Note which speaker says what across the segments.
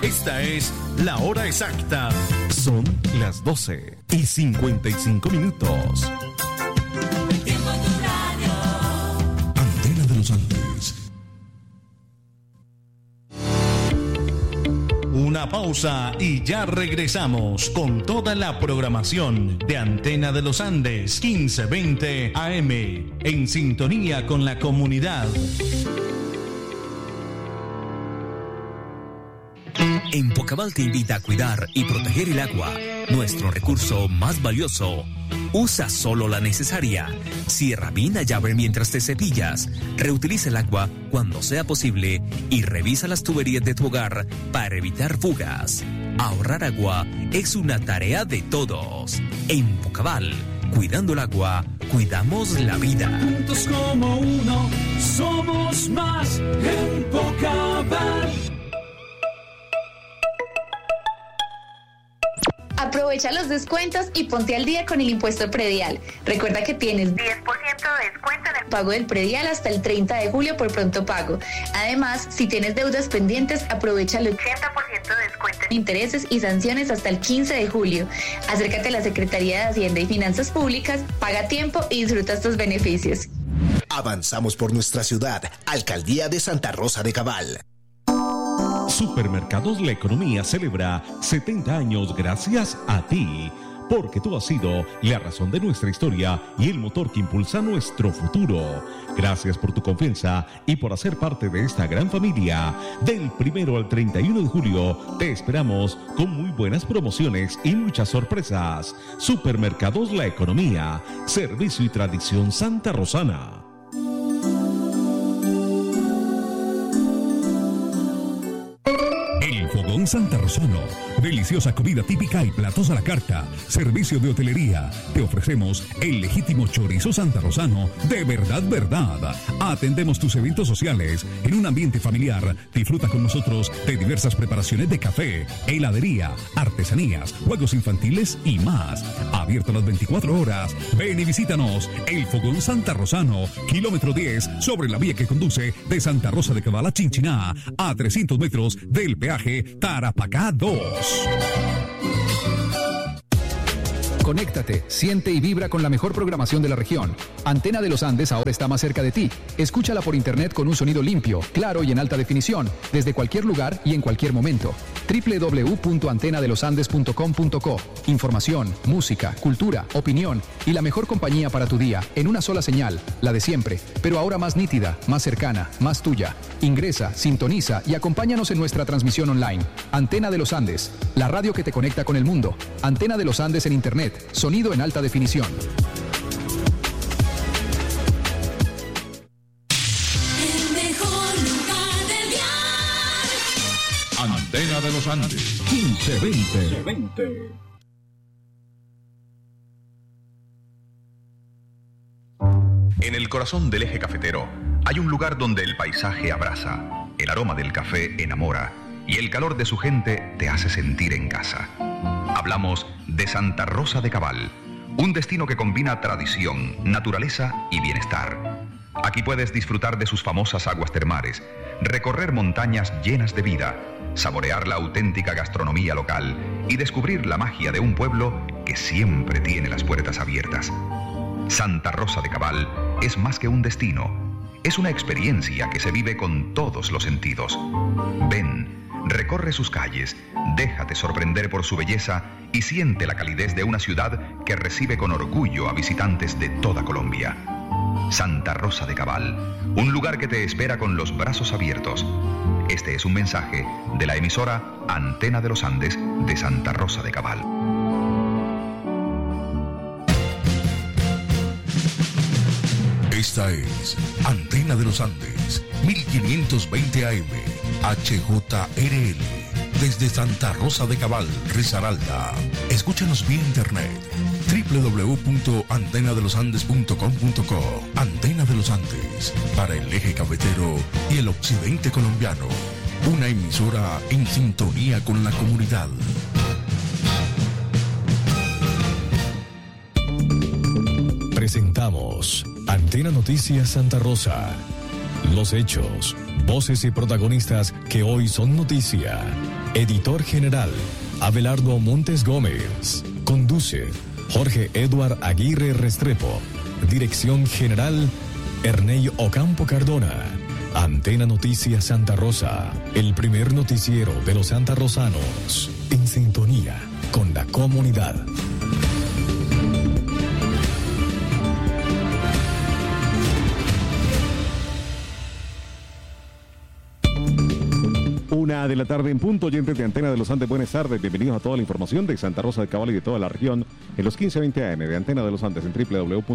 Speaker 1: Esta es la hora exacta.
Speaker 2: Son las 12:55.
Speaker 3: El tiempo en tu radio.
Speaker 2: Antena de los Andes.
Speaker 1: Una pausa y ya regresamos con toda la programación de Antena de los Andes 1520 AM, en sintonía con la comunidad.
Speaker 4: Empocabal te invita a cuidar y proteger el agua, nuestro recurso más valioso. Usa solo la necesaria. Cierra bien la llave mientras te cepillas. Reutiliza el agua cuando sea posible y revisa las tuberías de tu hogar para evitar fugas. Ahorrar agua es una tarea de todos. Empocabal, cuidando el agua, cuidamos la vida.
Speaker 3: Juntos como uno, somos más. Empocabal.
Speaker 5: Aprovecha los descuentos y ponte al día con el impuesto predial. Recuerda que tienes 10% de descuento en el pago del predial hasta el 30 de julio por pronto pago. Además, si tienes deudas pendientes, aprovecha el 80% de descuento en intereses y sanciones hasta el 15 de julio. Acércate a la Secretaría de Hacienda y Finanzas Públicas, paga a tiempo y disfruta estos beneficios.
Speaker 6: Avanzamos por nuestra ciudad. Alcaldía de Santa Rosa de Cabal.
Speaker 2: Supermercados La Economía celebra 70 años gracias a ti, porque tú has sido la razón de nuestra historia y el motor que impulsa nuestro futuro. Gracias por tu confianza y por hacer parte de esta gran familia. Del 1 al 31 de julio te esperamos con muy buenas promociones y muchas sorpresas. Supermercados La Economía, servicio y tradición santarrosana.
Speaker 7: El Fogón Santarrosano. Deliciosa comida típica y platos a la carta. Servicio de hotelería. Te ofrecemos el legítimo chorizo santarrosano de verdad. Atendemos tus eventos sociales en un ambiente familiar. Disfruta con nosotros de diversas preparaciones de café, heladería, artesanías, juegos infantiles y más. Abierto las 24 horas. Ven y visítanos. El Fogón Santarrosano, kilómetro 10, sobre la vía que conduce de Santa Rosa de Cabal a Chinchiná, a 300 metros del peaje Tarapacá 2.
Speaker 8: Conéctate, siente y vibra con la mejor programación de la región. Antena de los Andes ahora está más cerca de ti. Escúchala por internet con un sonido limpio, claro y en alta definición, desde cualquier lugar y en cualquier momento. www.antenadelosandes.com.co. Información, música, cultura, opinión y la mejor compañía para tu día en una sola señal, la de siempre, pero ahora más nítida, más cercana, más tuya. Ingresa, sintoniza y acompáñanos en nuestra transmisión online. Antena de los Andes, la radio que te conecta con el mundo. Antena de los Andes en internet. Sonido en alta definición.
Speaker 3: El mejor lugar de viajar.
Speaker 7: Antena de los Andes 1520.
Speaker 9: En el corazón del eje cafetero hay un lugar donde el paisaje abraza, el aroma del café enamora y el calor de su gente te hace sentir en casa. Hablamos de Santa Rosa de Cabal, un destino que combina tradición, naturaleza y bienestar. Aquí puedes disfrutar de sus famosas aguas termales, recorrer montañas llenas de vida, saborear la auténtica gastronomía local y descubrir la magia de un pueblo que siempre tiene las puertas abiertas. Santa Rosa de Cabal es más que un destino, es una experiencia que se vive con todos los sentidos. Ven, recorre sus calles, déjate sorprender por su belleza y siente la calidez de una ciudad que recibe con orgullo a visitantes de toda Colombia. Santa Rosa de Cabal, un lugar que te espera con los brazos abiertos. Este es un mensaje de la emisora Antena de los Andes de Santa Rosa de Cabal.
Speaker 2: Esta es Antena de los Andes, 1520 AM, HJRL, desde Santa Rosa de Cabal, Risaralda. Escúchanos vía internet, www.antenadelosandes.com.co. Antena de los Andes, para el eje cafetero y el occidente colombiano. Una emisora en sintonía con la comunidad.
Speaker 10: Presentamos Antena Noticias Santa Rosa. Los hechos, voces y protagonistas que hoy son noticia. Editor general, Abelardo Montes Gómez. Conduce, Jorge Eduard Aguirre Restrepo. Dirección general, Ernei Ocampo Cardona. Antena Noticias Santa Rosa, el primer noticiero de los santarrosanos, en sintonía con la comunidad.
Speaker 11: Una de la tarde en punto, oyentes de Antena de los Andes, buenas tardes, bienvenidos a toda la información de Santa Rosa de Cabal y de toda la región en los 1520 AM de Antena de los Andes en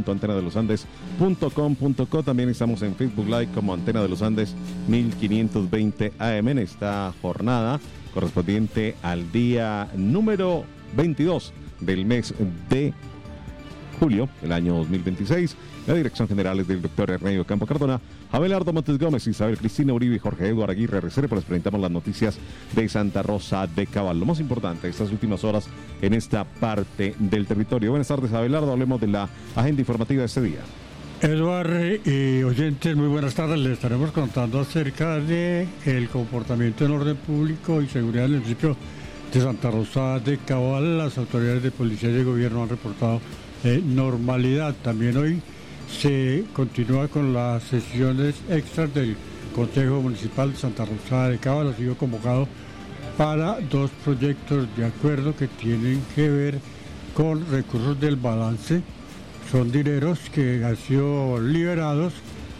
Speaker 11: www.antenadelosandes.com.co. También estamos en Facebook Live como Antena de los Andes 1520 AM en esta jornada correspondiente al día número 22 del mes de julio del año 2026. La dirección general es del doctor Ernei Ocampo Cardona, Abelardo Montes Gómez, Isabel Cristina Uribe y Jorge Eduard Aguirre Restrepo. Les presentamos las noticias de Santa Rosa de Cabal. Lo más importante estas últimas horas en esta parte del territorio. Buenas tardes, Abelardo. Hablemos de la agenda informativa de este día.
Speaker 12: Eduardo y oyentes, muy buenas tardes. Les estaremos contando acerca de el comportamiento en orden público y seguridad en el municipio de Santa Rosa de Cabal. Las autoridades de policía y de gobierno han reportado normalidad. También hoy se continúa con las sesiones extras del Consejo Municipal de Santa Rosa de Cabal. Ha sido convocado para dos proyectos de acuerdo que tienen que ver con recursos del balance. Son dineros que han sido liberados,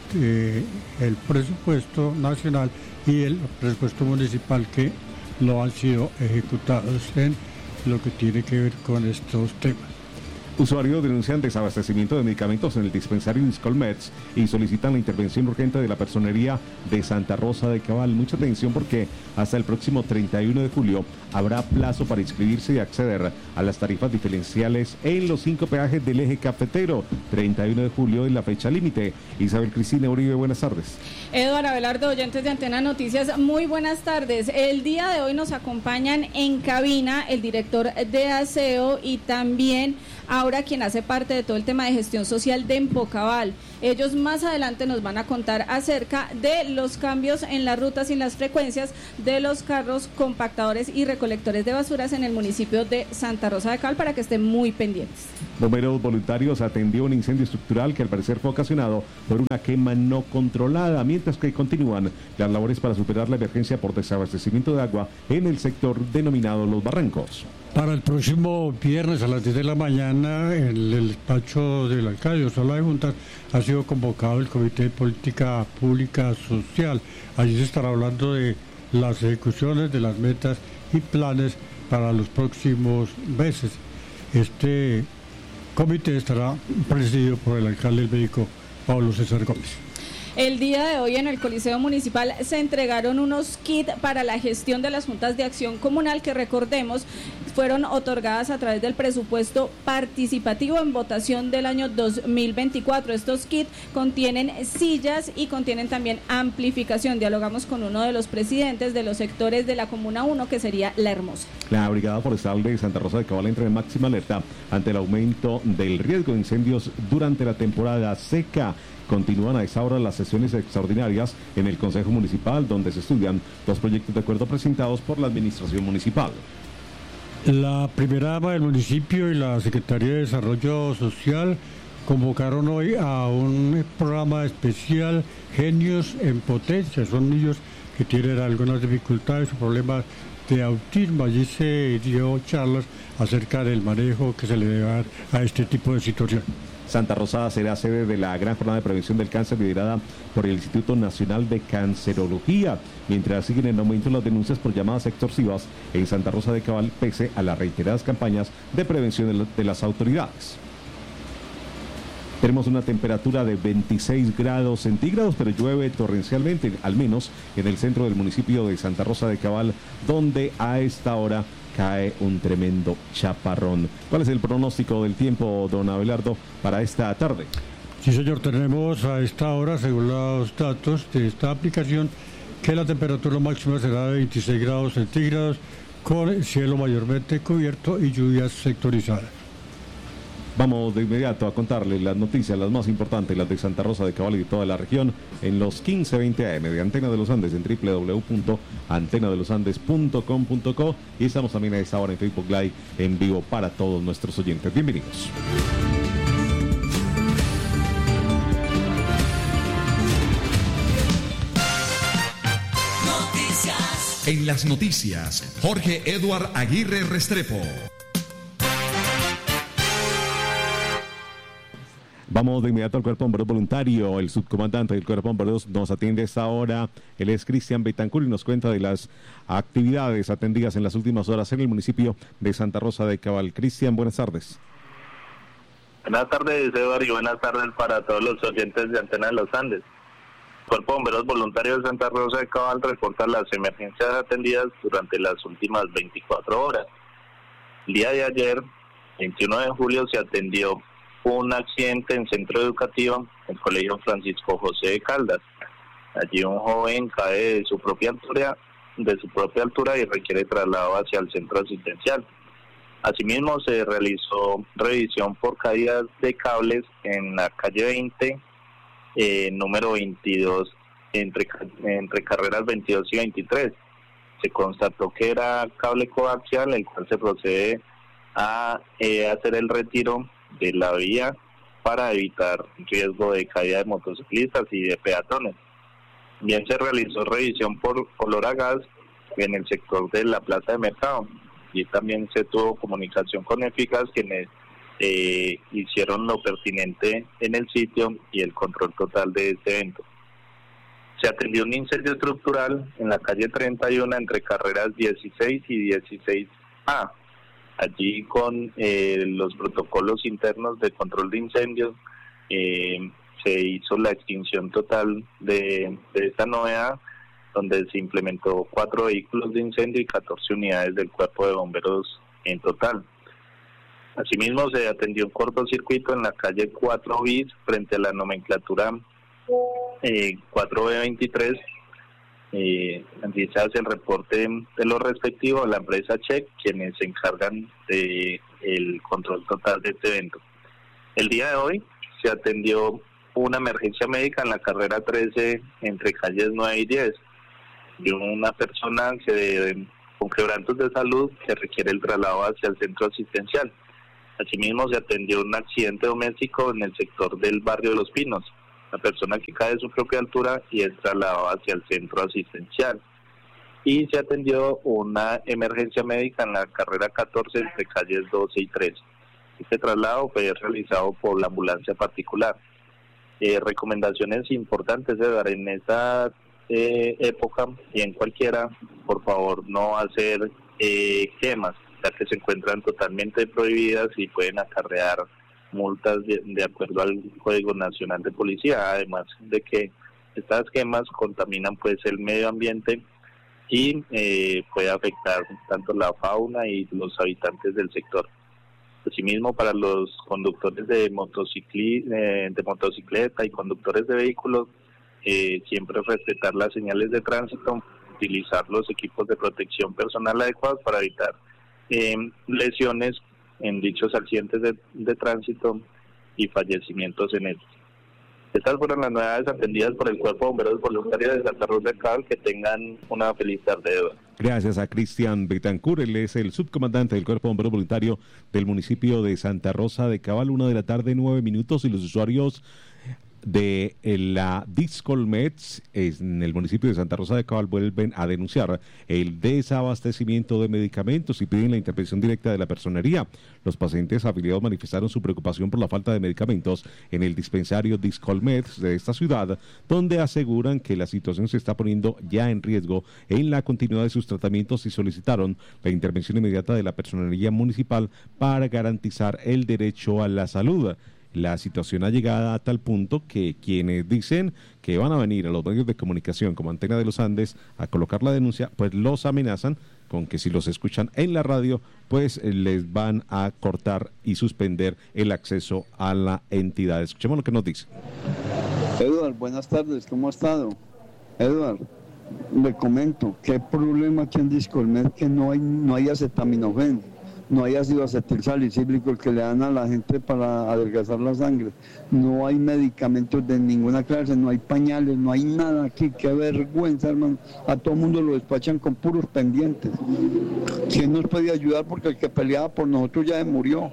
Speaker 12: el presupuesto nacional y el presupuesto municipal que no han sido ejecutados en lo que tiene que ver con estos temas.
Speaker 11: Usuarios denuncian desabastecimiento de medicamentos en el dispensario Inscolmeds y solicitan la intervención urgente de la personería de Santa Rosa de Cabal. Mucha atención porque hasta el próximo 31 de julio habrá plazo para inscribirse y acceder a las tarifas diferenciales en los 5 peajes del eje cafetero. 31 de julio es la fecha límite. Isabel Cristina Uribe, buenas tardes.
Speaker 13: Eduardo Abelardo, oyentes de Antena Noticias, muy buenas tardes. El día de hoy nos acompañan en cabina el director de aseo y también ahora quien hace parte de todo el tema de gestión social de Empocabal. Ellos más adelante nos van a contar acerca de los cambios en las rutas y en las frecuencias de los carros compactadores y recolectores de basuras en el municipio de Santa Rosa de Cabal para que estén muy pendientes.
Speaker 11: Bomberos voluntarios atendió un incendio estructural que al parecer fue ocasionado por una quema no controlada, mientras que continúan las labores para superar la emergencia por desabastecimiento de agua en el sector denominado Los Barrancos.
Speaker 12: Para el próximo viernes a las 10 de la mañana, en el despacho del alcalde o sala de juntas, ha sido convocado el Comité de Política Pública Social. Allí se estará hablando de las ejecuciones, de las metas y planes para los próximos meses. Este comité estará presidido por el alcalde del médico Pablo César Gómez.
Speaker 13: El día de hoy en el Coliseo Municipal se entregaron unos kits para la gestión de las juntas de acción comunal que, recordemos, fueron otorgadas a través del presupuesto participativo en votación del año 2024. Estos kits contienen sillas y contienen también amplificación. Dialogamos con uno de los presidentes de los sectores de la Comuna 1, que sería La Hermosa.
Speaker 11: La Brigada Forestal de Santa Rosa de Cabal entra en máxima alerta ante el aumento del riesgo de incendios durante la temporada seca. Continúan a esa hora las sesiones extraordinarias en el Consejo Municipal, donde se estudian los proyectos de acuerdo presentados por la Administración Municipal.
Speaker 12: La primera dama del municipio y la Secretaría de Desarrollo Social convocaron hoy a un programa especial, Genios en Potencia. Son niños que tienen algunas dificultades o problemas de autismo. Allí se dio charlas acerca del manejo que se le debe dar a este tipo de situación.
Speaker 11: Santa Rosa será sede de la gran jornada de prevención del cáncer liderada por el Instituto Nacional de Cancerología, mientras siguen en aumento las denuncias por llamadas extorsivas en Santa Rosa de Cabal, pese a las reiteradas campañas de prevención de las autoridades. Tenemos una temperatura de 26 grados centígrados, pero llueve torrencialmente, al menos en el centro del municipio de Santa Rosa de Cabal, donde a esta hora cae un tremendo chaparrón. ¿Cuál es el pronóstico del tiempo, don Abelardo, para esta tarde?
Speaker 12: Sí, señor, tenemos a esta hora, según los datos de esta aplicación, que la temperatura máxima será de 26 grados centígrados, con cielo mayormente cubierto y lluvias sectorizadas.
Speaker 11: Vamos de inmediato a contarles las noticias, las más importantes, las de Santa Rosa de Cabal y de toda la región, en los 15:20 AM de Antena de los Andes, en www.antenadelosandes.com.co, y estamos también a esta hora en Facebook Live en vivo para todos nuestros oyentes. Bienvenidos.
Speaker 1: En las noticias, Jorge Eduard Aguirre Restrepo.
Speaker 11: Vamos de inmediato al Cuerpo de Bomberos Voluntario. El subcomandante del Cuerpo de Bomberos nos atiende a esta hora. Él es Cristian Betancur y nos cuenta de las actividades atendidas en las últimas horas en el municipio de Santa Rosa de Cabal. Cristian, buenas tardes.
Speaker 14: Buenas tardes, Eduardo, y buenas tardes para todos los oyentes de Antena de los Andes. El Cuerpo de Bomberos Voluntarios de Santa Rosa de Cabal reporta las emergencias atendidas durante las últimas 24 horas. El día de ayer, 21 de julio, se atendió un accidente en centro educativo, el Colegio Francisco José de Caldas. Allí un joven cae de su propia altura y requiere traslado hacia el centro asistencial. Asimismo, se realizó revisión por caídas de cables en la calle 20, número 22, entre carreras 22 y 23. Se constató que era cable coaxial, el cual se procede a hacer el retiro de la vía para evitar riesgo de caída de motociclistas y de peatones. Bien, se realizó revisión por olor a gas en el sector de la plaza de mercado, y también se tuvo comunicación con Eficaz, quienes hicieron lo pertinente en el sitio y el control total de este evento. Se atendió un incendio estructural en la calle 31 entre carreras 16 y 16A. Allí con los protocolos internos de control de incendios se hizo la extinción total de esta novedad, donde se implementó 4 vehículos de incendio y 14 unidades del Cuerpo de Bomberos en total. Asimismo, se atendió un cortocircuito en la calle 4 bis frente a la nomenclatura 4B23. Allí se hace el reporte de lo respectivo a la empresa Check, quienes se encargan de el control total de este evento. El día de hoy se atendió una emergencia médica en la carrera 13 entre calles 9 y 10 de una persona con quebrantos de salud que requiere el traslado hacia el centro asistencial. Asimismo, se atendió un accidente doméstico en el sector del barrio de Los Pinos. La persona que cae de su propia altura y es trasladado hacia el centro asistencial. Y se atendió una emergencia médica en la carrera 14 entre calles 12 y 13. Este traslado fue realizado por la ambulancia particular. Recomendaciones importantes, Edgar, en esta época y en cualquiera, por favor no hacer quemas, ya que se encuentran totalmente prohibidas y pueden acarrear multas de acuerdo al Código Nacional de Policía, además de que estas quemas contaminan pues el medio ambiente y puede afectar tanto la fauna y los habitantes del sector. Asimismo, para los conductores de motocicleta y conductores de vehículos, siempre respetar las señales de tránsito, utilizar los equipos de protección personal adecuados para evitar lesiones en dichos accidentes de tránsito y fallecimientos en estos. Estas fueron las novedades atendidas por el Cuerpo de Bomberos Voluntarios de Santa Rosa de Cabal. Que tengan una feliz tarde, Eduardo.
Speaker 11: Gracias a Cristian Betancur, él es el subcomandante del Cuerpo de Bomberos Voluntario del municipio de Santa Rosa de Cabal. 1:09 y los usuarios de la Discolmeds en el municipio de Santa Rosa de Cabal vuelven a denunciar el desabastecimiento de medicamentos y piden la intervención directa de la personería. Los pacientes afiliados manifestaron su preocupación por la falta de medicamentos en el dispensario Discolmeds de esta ciudad, donde aseguran que la situación se está poniendo ya en riesgo en la continuidad de sus tratamientos y solicitaron la intervención inmediata de la personería municipal para garantizar el derecho a la salud. La situación ha llegado a tal punto que quienes dicen que van a venir a los medios de comunicación como Antena de los Andes a colocar la denuncia, pues los amenazan con que si los escuchan en la radio, pues les van a cortar y suspender el acceso a la entidad. Escuchemos lo que nos dice.
Speaker 15: Eduardo, buenas tardes, ¿cómo ha estado? Eduardo, le comento, ¿qué problema aquí en Discolmed que no hay acetaminofén? no hay ácido acetilsalicílico, el que le dan a la gente para adelgazar la sangre, no hay medicamentos de ninguna clase, no hay pañales, no hay nada aquí. Qué vergüenza, hermano. A todo mundo lo despachan con puros pendientes. ¿Quién nos puede ayudar? Porque el que peleaba por nosotros ya murió.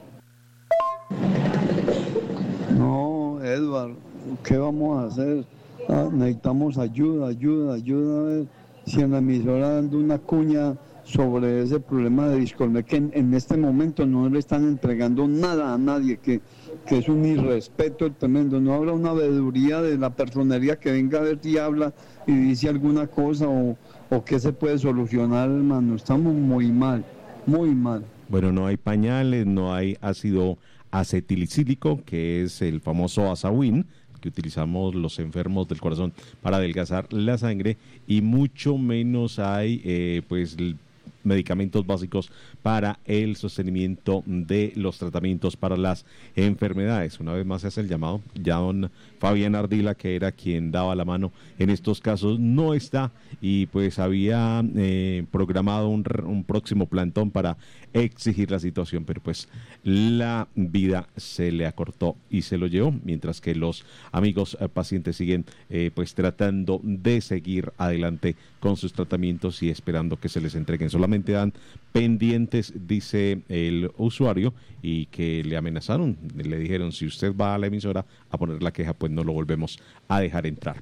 Speaker 15: No, Edward, ¿qué vamos a hacer? Necesitamos ayuda. A ver si en la emisora dando una cuña sobre ese problema de Discolmet, que en este momento no le están entregando nada a nadie, que es un irrespeto tremendo. No habrá una veeduría de la personería que venga a ver si habla y dice alguna cosa o qué se puede solucionar, hermano. Estamos muy mal.
Speaker 11: Bueno, no hay pañales, no hay ácido acetilsalicílico, que es el famoso Asawin, que utilizamos los enfermos del corazón para adelgazar la sangre, y mucho menos hay medicamentos básicos para el sostenimiento de los tratamientos para las enfermedades. Una vez más se hace el llamado. Ya don Fabián Ardila, que era quien daba la mano en estos casos, no está, y pues había programado un próximo plantón para exigir la situación, pero pues la vida se le acortó y se lo llevó, mientras que los amigos pacientes siguen pues tratando de seguir adelante con sus tratamientos y esperando que se les entreguen. Solamente dan pendientes, dice el usuario, y que le amenazaron, le dijeron: si usted va a la emisora a poner la queja, pues no lo volvemos a dejar entrar.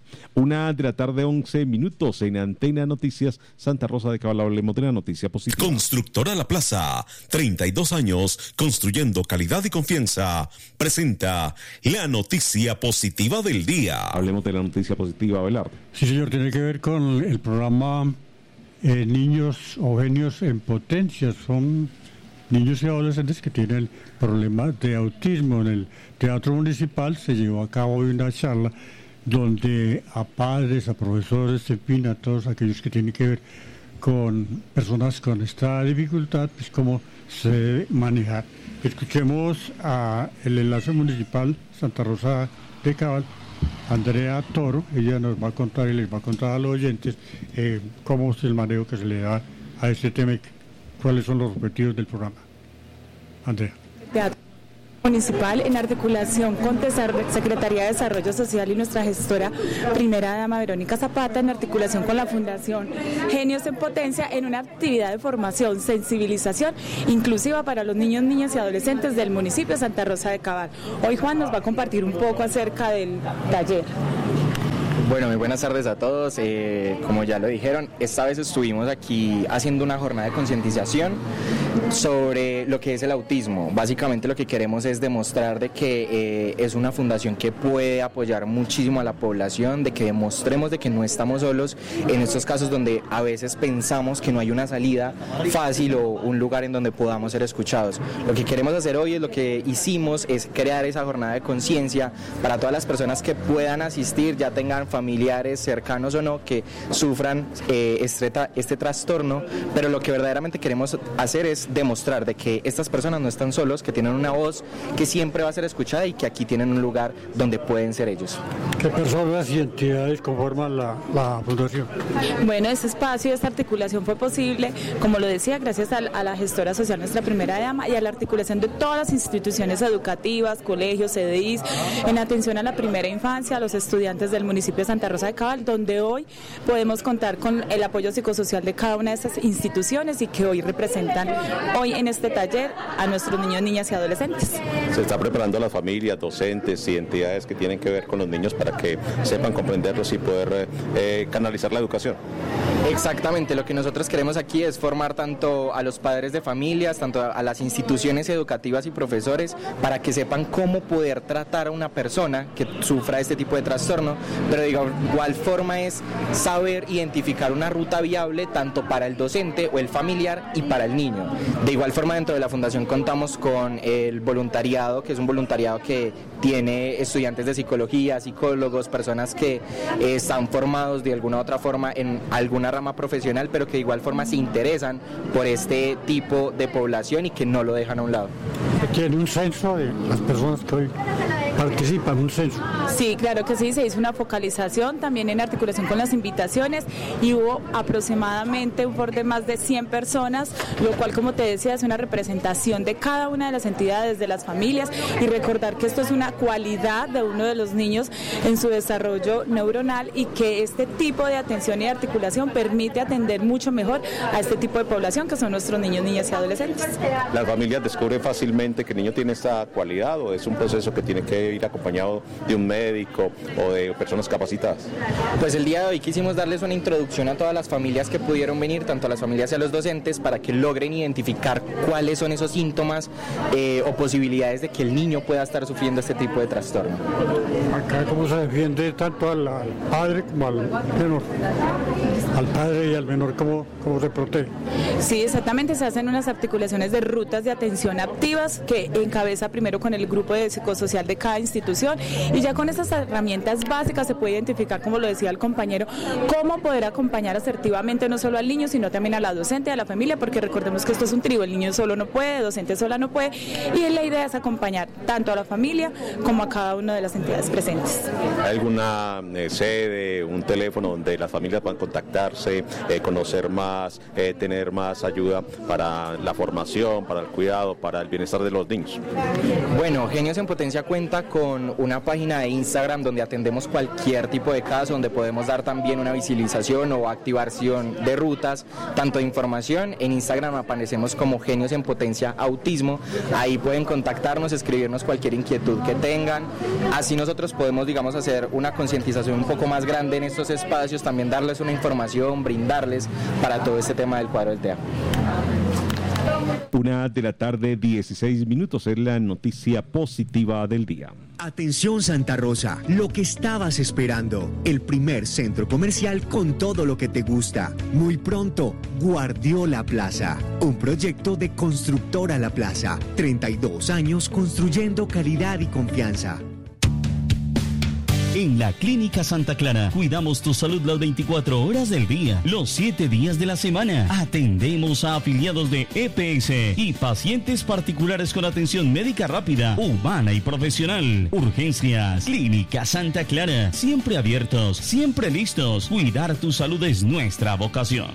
Speaker 11: 1:11 en Antena Noticias Santa Rosa de Cabal. Hablemos de la noticia positiva.
Speaker 16: Constructora La Plaza, 32 años construyendo calidad y confianza, presenta la noticia positiva del día.
Speaker 11: Hablemos de la noticia positiva, Abelardo.
Speaker 12: Sí, señor, tiene que ver con el programa Niños o Genios en Potencia. Son niños y adolescentes que tienen problemas de autismo. En el Teatro Municipal se llevó a cabo hoy una charla donde a padres, a profesores, en fin, a todos aquellos que tienen que ver con personas con esta dificultad, pues cómo se debe manejar. Escuchemos a el enlace municipal Santa Rosa de Cabal, Andrea Toro. Ella nos va a contar y les va a contar a los oyentes cómo es el manejo que se le da a este tema y cuáles son los objetivos del programa. Andrea.
Speaker 17: Teatro Municipal, en articulación con Secretaría de Desarrollo Social y nuestra gestora primera dama Verónica Zapata, en articulación con la Fundación Genios en Potencia, en una actividad de formación, sensibilización inclusiva para los niños, niñas y adolescentes del municipio de Santa Rosa de Cabal. Hoy Juan nos va a compartir un poco acerca del taller.
Speaker 18: Bueno, muy buenas tardes a todos. Como ya lo dijeron, esta vez estuvimos aquí haciendo una jornada de concientización sobre lo que es el autismo. Básicamente lo que queremos es demostrar de que es una fundación que puede apoyar muchísimo a la población, de que demostremos de que no estamos solos en estos casos donde a veces pensamos que no hay una salida fácil o un lugar en donde podamos ser escuchados. Lo que queremos hacer hoy, es lo que hicimos, es crear esa jornada de conciencia para todas las personas que puedan asistir, ya tengan familiares cercanos o no, que sufran este trastorno, pero lo que verdaderamente queremos hacer es demostrar de que estas personas no están solos, que tienen una voz que siempre va a ser escuchada y que aquí tienen un lugar donde pueden ser ellos.
Speaker 12: ¿Qué personas y entidades conforman la fundación?
Speaker 17: Bueno, este espacio, esta articulación fue posible, como lo decía, gracias a la gestora social, nuestra primera dama, y a la articulación de todas las instituciones educativas, colegios, CDIs, en atención a la primera infancia, a los estudiantes del municipio de Santa Rosa de Cabal, donde hoy podemos contar con el apoyo psicosocial de cada una de estas instituciones y que hoy representan hoy en este taller a nuestros niños, niñas y adolescentes.
Speaker 19: Se está preparando a las familias, docentes y entidades que tienen que ver con los niños para que sepan comprenderlos y poder canalizar la educación.
Speaker 18: Exactamente, lo que nosotros queremos aquí es formar tanto a los padres de familias, tanto a las instituciones educativas y profesores, para que sepan cómo poder tratar a una persona que sufra este tipo de trastorno, pero de igual forma es saber identificar una ruta viable tanto para el docente o el familiar y para el niño. De igual forma, dentro de la fundación contamos con el voluntariado, que es un voluntariado que tiene estudiantes de psicología, psicólogos, personas que están formados de alguna u otra forma en alguna rama profesional, pero que de igual forma se interesan por este tipo de población y que no lo dejan a un lado.
Speaker 12: ¿Tiene un censo de las personas que hoy participa en un censo.
Speaker 17: Sí, claro que sí, se hizo una focalización también en articulación con las invitaciones y hubo aproximadamente un foro de más de 100 personas, lo cual, como te decía, es una representación de cada una de las entidades, de las familias, y recordar que esto es una cualidad de uno de los niños en su desarrollo neuronal y que este tipo de atención y articulación permite atender mucho mejor a este tipo de población que son nuestros niños, niñas y adolescentes.
Speaker 19: ¿Las familias descubren fácilmente que el niño tiene esta cualidad o es un proceso que tiene que ir acompañado de un médico o de personas capacitadas?
Speaker 18: Pues el día de hoy quisimos darles una introducción a todas las familias que pudieron venir, tanto a las familias y a los docentes, para que logren identificar cuáles son esos síntomas o posibilidades de que el niño pueda estar sufriendo este tipo de trastorno.
Speaker 12: Acá cómo se defiende tanto al padre como al menor. Al padre y al menor, ¿cómo se protege?
Speaker 17: Sí, exactamente, se hacen unas articulaciones de rutas de atención activas que encabeza primero con el grupo de psicosocial de cada institución, y ya con esas herramientas básicas se puede identificar, como lo decía el compañero, cómo poder acompañar asertivamente no solo al niño, sino también a la docente, a la familia, porque recordemos que esto es un trío, el niño solo no puede, docente sola no puede, y la idea es acompañar tanto a la familia como a cada una de las entidades presentes.
Speaker 19: ¿Hay alguna sede, un teléfono donde las familias puedan contactarse, conocer más, tener más ayuda para la formación, para el cuidado, para el bienestar de los niños?
Speaker 18: Bueno, Genios en Potencia cuenta con una página de Instagram donde atendemos cualquier tipo de caso, donde podemos dar también una visibilización o activación de rutas, tanto de información. En Instagram aparecemos como Genios en Potencia Autismo. Ahí pueden contactarnos, escribirnos cualquier inquietud que tengan. Así nosotros podemos, digamos, hacer una concientización un poco más grande en estos espacios, también darles una información, brindarles para todo este tema del cuadro del TEA.
Speaker 11: 1:16 p.m. es la noticia positiva del día.
Speaker 20: Atención Santa Rosa, lo que estabas esperando, el primer centro comercial con todo lo que te gusta. Muy pronto, Guardiola Plaza, un proyecto de Constructora La Plaza, 32 años construyendo calidad y confianza.
Speaker 1: En la Clínica Santa Clara cuidamos tu salud las 24 horas del día, los 7 días de la semana. Atendemos a afiliados de EPS y pacientes particulares con atención médica rápida, humana y profesional. Urgencias. Clínica Santa Clara. Siempre abiertos, siempre listos. Cuidar tu salud es nuestra vocación.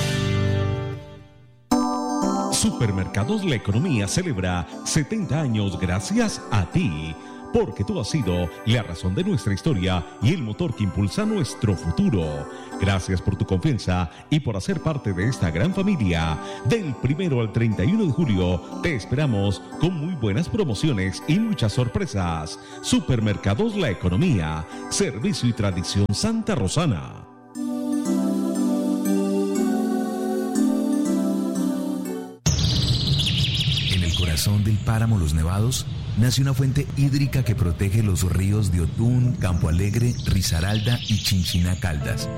Speaker 2: Supermercados La Economía celebra 70 años gracias a ti. Porque tú has sido la razón de nuestra historia y el motor que impulsa nuestro futuro. Gracias por tu confianza y por hacer parte de esta gran familia. Del 1 al 31 de julio te esperamos con muy buenas promociones y muchas sorpresas. Supermercados La Economía, servicio y tradición Santa Rosana.
Speaker 21: En el corazón del páramo Los Nevados nace una fuente hídrica que protege los ríos de Otún, Campo Alegre, Risaralda y Chinchina Caldas.